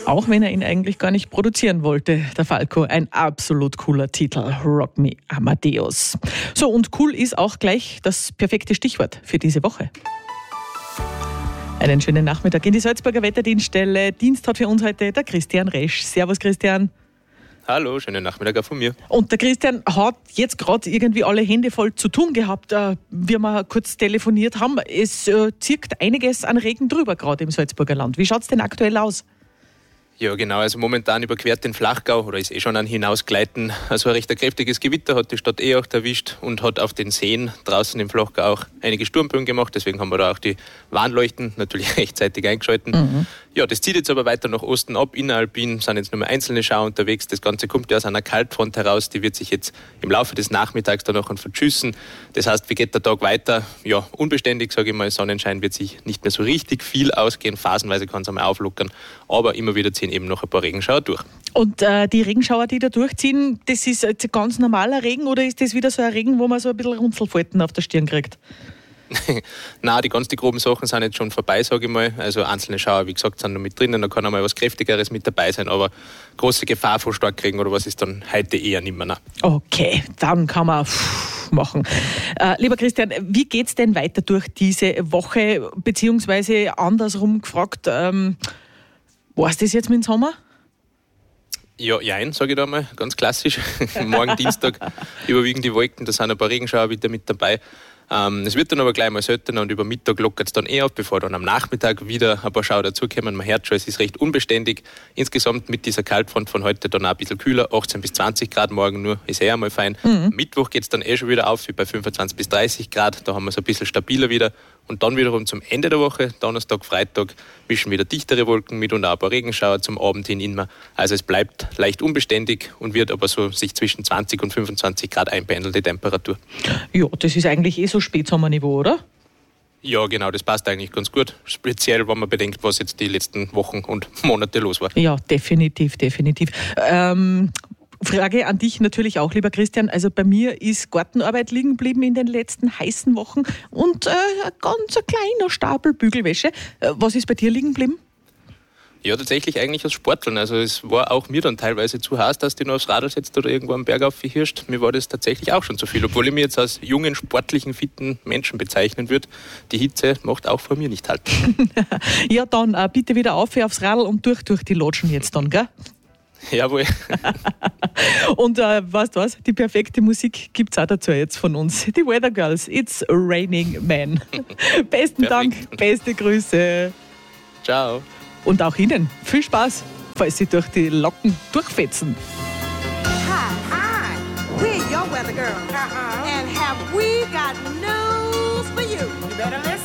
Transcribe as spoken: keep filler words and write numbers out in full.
Auch wenn er ihn eigentlich gar nicht produzieren wollte, der Falco. Ein absolut cooler Titel, Rock Me Amadeus. So, und cool ist auch gleich das perfekte Stichwort für diese Woche. Einen schönen Nachmittag in die Salzburger Wetterdienststelle. Dienst hat für uns heute der Christian Resch. Servus Christian. Hallo, schönen Nachmittag auch von mir. Und der Christian hat jetzt gerade irgendwie alle Hände voll zu tun gehabt, äh, wie wir kurz telefoniert haben. Es äh, zirkt einiges an Regen drüber, gerade im Salzburger Land. Wie schaut es denn aktuell aus? Ja, genau. Also momentan überquert den Flachgau oder ist eh schon an Hinausgleiten. Also ein recht kräftiges Gewitter hat die Stadt eh auch erwischt und hat auf den Seen draußen im Flachgau auch einige Sturmböen gemacht. Deswegen haben wir da auch die Warnleuchten natürlich rechtzeitig eingeschalten. Mhm. Ja, das zieht jetzt aber weiter nach Osten ab. Inneralpin sind jetzt nur mehr einzelne Schauer unterwegs. Das Ganze kommt ja aus einer Kaltfront heraus. Die wird sich jetzt im Laufe des Nachmittags dann noch verschüssen. Das heißt, wie geht der Tag weiter? Ja, unbeständig, sage ich mal. Sonnenschein wird sich nicht mehr so richtig viel ausgehen. Phasenweise kann es einmal auflockern. Aber immer wieder ziehen eben noch ein paar Regenschauer durch. Und äh, die Regenschauer, die da durchziehen, das ist jetzt ganz normaler Regen oder ist das wieder so ein Regen, wo man so ein bisschen Runzelfalten auf der Stirn kriegt? Nein, die ganz die groben Sachen sind jetzt schon vorbei, sage ich mal. Also einzelne Schauer, wie gesagt, sind noch mit drinnen, da kann einmal was Kräftigeres mit dabei sein, aber große Gefahr von Starkregen oder was ist dann heute eher nicht mehr. Nein. Okay, dann kann man machen. Äh, lieber Christian, wie geht's denn weiter durch diese Woche, beziehungsweise andersrum gefragt, ähm, war's das jetzt mit dem Sommer? Ja, jein, sage ich da mal, ganz klassisch. Morgen Dienstag überwiegen die Wolken, da sind ein paar Regenschauer wieder mit dabei. Ähm, es wird dann aber gleich mal seltener und über Mittag lockert es dann eh ab, bevor dann am Nachmittag wieder ein paar Schauer dazukommen. Man hört schon, es ist recht unbeständig. Insgesamt mit dieser Kaltfront von heute dann auch ein bisschen kühler, achtzehn bis zwanzig Grad morgen nur, ist eh einmal fein. Mhm. Mittwoch geht es dann eh schon wieder auf, wie bei fünfundzwanzig bis dreißig Grad, da haben wir es ein bisschen stabiler wieder. Und dann wiederum zum Ende der Woche, Donnerstag, Freitag, mischen wieder dichtere Wolken mit und auch ein paar Regenschauer zum Abend hin immer. Also es bleibt leicht unbeständig und wird aber so sich zwischen zwanzig und fünfundzwanzig Grad einpendeln, die Temperatur. Ja, das ist eigentlich eh so Spätsommerniveau, oder? Ja, genau, das passt eigentlich ganz gut. Speziell, wenn man bedenkt, was jetzt die letzten Wochen und Monate los war. Ja, definitiv, definitiv. Ähm, Frage an dich natürlich auch, lieber Christian. Also bei mir ist Gartenarbeit liegen geblieben in den letzten heißen Wochen und äh, ein ganz ein kleiner Stapel Bügelwäsche. Äh, was ist bei dir liegen geblieben? Ja, tatsächlich eigentlich aus Sporteln. Also es war auch mir dann teilweise zu heiß, dass die noch aufs Radl setzt oder irgendwo am Berg aufhirscht. Mir war das tatsächlich auch schon zu viel, obwohl ich mich jetzt als jungen, sportlichen, fitten Menschen bezeichnen würde. Die Hitze macht auch vor mir nicht halt. Ja, dann äh, bitte wieder auf, aufs Radl und durch, durch die Lotschen jetzt dann, gell? Jawohl. Und äh, weißt du was? Die perfekte Musik gibt es auch dazu jetzt von uns. Die Weather Girls, It's Raining Men. Besten Perfekt. Dank, beste Grüße. Ciao. Und auch Ihnen viel Spaß, falls Sie durch die Locken durchfetzen. Hi, hi, we're your Weather Girls. Uh-huh. And have we got news for you? You better listen.